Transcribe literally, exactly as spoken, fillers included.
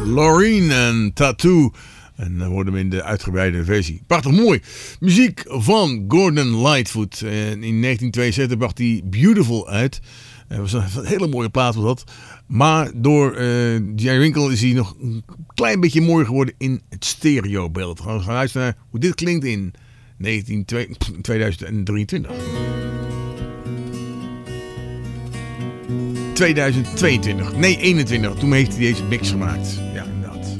Loreen en Tattoo. En dan worden we in de uitgebreide versie. Prachtig mooi. Muziek van Gordon Lightfoot. En in negentien tweeënzeventig bracht hij Beautiful uit. Dat was een hele mooie plaat was dat. Maar door uh, Jerry Winkle is hij nog een klein beetje mooier geworden in het stereobeeld. We gaan luisteren naar hoe dit klinkt in negentien, tweeduizend drieëntwintig. tweeduizend tweeëntwintig. Nee, eenentwintig. Toen heeft hij deze mix gemaakt. Ja.